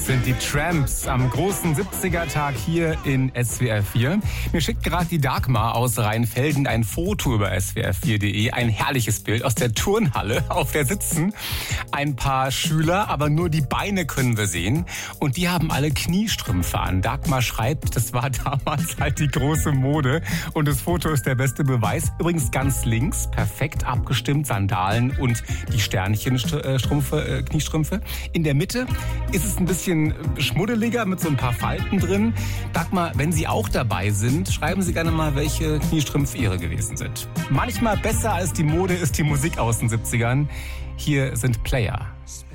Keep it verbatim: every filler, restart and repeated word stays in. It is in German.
sind die Tramps am großen siebziger-Tag hier in S W R vier. Mir schickt gerade die Dagmar aus Rheinfelden ein Foto über S W R vier punkt de. Ein herrliches Bild aus der Turnhalle, auf der sitzen ein paar Schüler, aber nur die Beine können wir sehen. Und die haben alle Kniestrümpfe an. Dagmar schreibt, das war damals halt die große Mode. Und das Foto ist der beste Beweis. Übrigens ganz links, perfekt abgestimmt, Sandalen und die Sternchenstrümpfe, äh, Kniestrümpfe. In der Mitte ist es ein bisschen schmuddeliger mit so ein paar Falten drin. Dagmar, wenn Sie auch dabei sind, schreiben Sie gerne mal, welche Kniestrümpfe Ihre gewesen sind. Manchmal besser als die Mode ist die Musik aus den siebzigern. Hier sind Player.